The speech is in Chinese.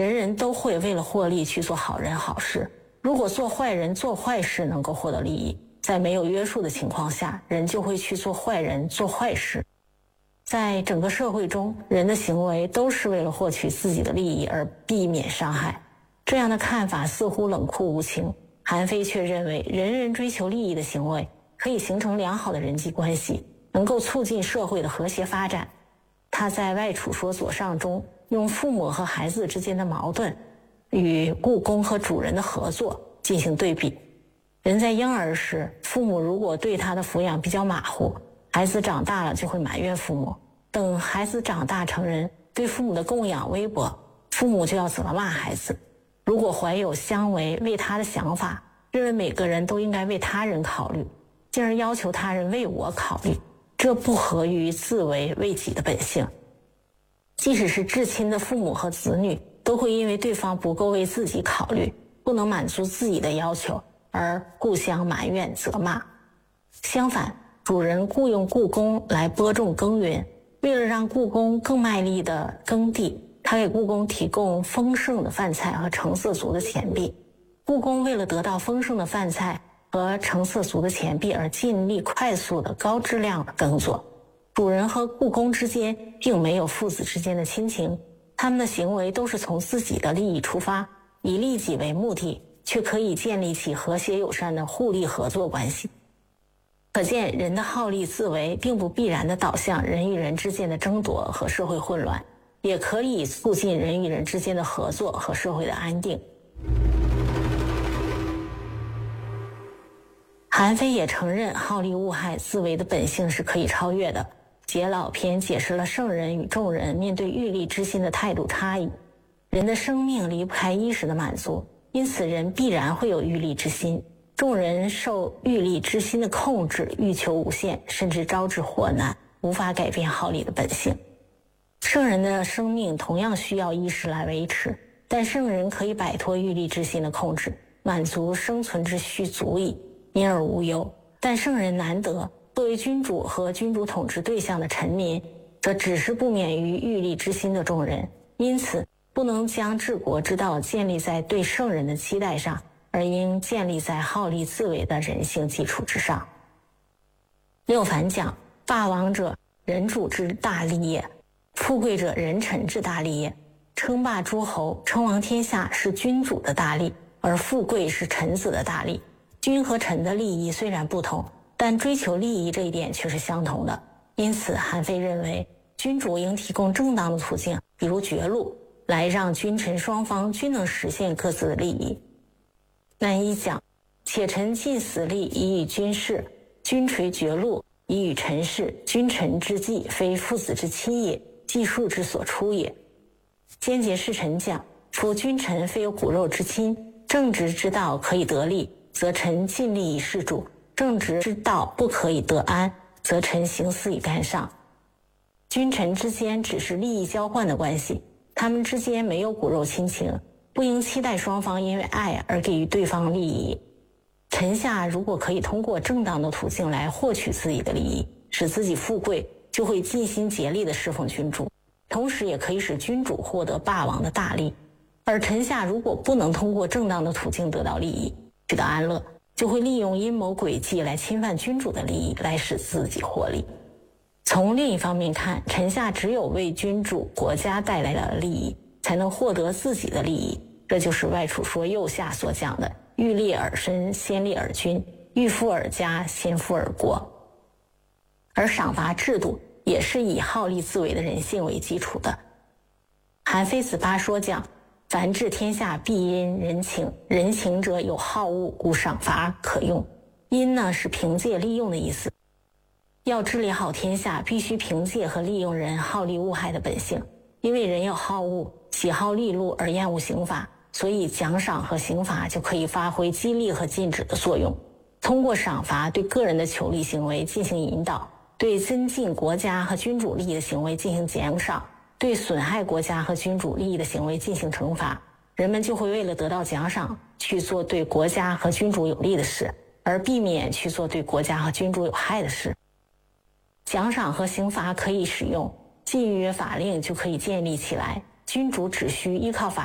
人人都会为了获利去做好人好事。如果做坏人做坏事能够获得利益，在没有约束的情况下，人就会去做坏人做坏事。在整个社会中，人的行为都是为了获取自己的利益而避免伤害。这样的看法似乎冷酷无情，韩非却认为人人追求利益的行为可以形成良好的人际关系，能够促进社会的和谐发展。他在《外储说左上》中用父母和孩子之间的矛盾与雇工和主人的合作进行对比。人在婴儿时，父母如果对他的抚养比较马虎，孩子长大了就会埋怨父母。等孩子长大成人，对父母的供养微薄，父母就要责骂孩子。如果怀有相违为他的想法，认为每个人都应该为他人考虑，进而要求他人为我考虑，这不合于自为为己的本性。即使是至亲的父母和子女，都会因为对方不够为自己考虑，不能满足自己的要求，而互相埋怨责骂。相反，主人雇佣雇工来播种耕耘，为了让雇工更卖力地耕地，他给雇工提供丰盛的饭菜和成色足的钱币。雇工为了得到丰盛的饭菜和成色足的钱币而尽力快速的高质量的耕作。主人和雇工之间并没有父子之间的亲情，他们的行为都是从自己的利益出发，以利己为目的，却可以建立起和谐友善的互利合作关系。可见人的好利自为并不必然地导向人与人之间的争夺和社会混乱，也可以促进人与人之间的合作和社会的安定。韩非也承认好利恶害自为的本性是可以超越的。解老篇解释了圣人与众人面对欲利之心的态度差异。人的生命离不开衣食的满足，因此人必然会有欲利之心。众人受欲利之心的控制，欲求无限，甚至招致祸难，无法改变好利的本性。圣人的生命同样需要衣食来维持，但圣人可以摆脱欲利之心的控制，满足生存之需足矣，因而无忧。但圣人难得，作为君主和君主统治对象的臣民，则只是不免于欲利之心的众人，因此不能将治国之道建立在对圣人的期待上，而应建立在好利自为的人性基础之上。六凡讲，霸王者，人主之大利也；富贵者，人臣之大利也。称霸诸侯，称王天下是君主的大利，而富贵是臣子的大利。君和臣的利益虽然不同，但追求利益这一点却是相同的。因此韩非认为，君主应提供正当的途径，比如绝路，来让君臣双方均能实现各自的利益。南一讲，且臣尽死力以与君事，君垂绝路以与臣事，君臣之计非父子之亲也，计数之所出也。坚节侍臣讲，夫君臣非有骨肉之亲，正直之道可以得利，则臣尽力以事主；正直之道不可以得安，则臣行私以干上。君臣之间只是利益交换的关系，他们之间没有骨肉亲情，不应期待双方因为爱而给予对方利益。臣下如果可以通过正当的途径来获取自己的利益，使自己富贵，就会尽心竭力地侍奉君主，同时也可以使君主获得霸王的大利。而臣下如果不能通过正当的途径得到利益，取得安乐，就会利用阴谋诡计来侵犯君主的利益，来使自己获利。从另一方面看，臣下只有为君主国家带来了利益，才能获得自己的利益。这就是外储说右下所讲的欲利而身，先利而君；欲富而家，先富而国。而赏罚制度也是以好利自为的人性为基础的。韩非子八说讲，凡治天下必因人情，人情者有好恶，故赏罚可用。因呢是凭借利用的意思。要治理好天下，必须凭借和利用人好利恶害的本性。因为人有好恶，喜好利禄而厌恶刑罚，所以奖赏和刑罚就可以发挥激励和禁止的作用。通过赏罚对个人的求利行为进行引导，对增进国家和君主利益的行为进行奖赏，对损害国家和君主利益的行为进行惩罚。人们就会为了得到奖赏，去做对国家和君主有利的事，而避免去做对国家和君主有害的事。奖赏和刑罚可以使用，禁约法令就可以建立起来，君主只需依靠法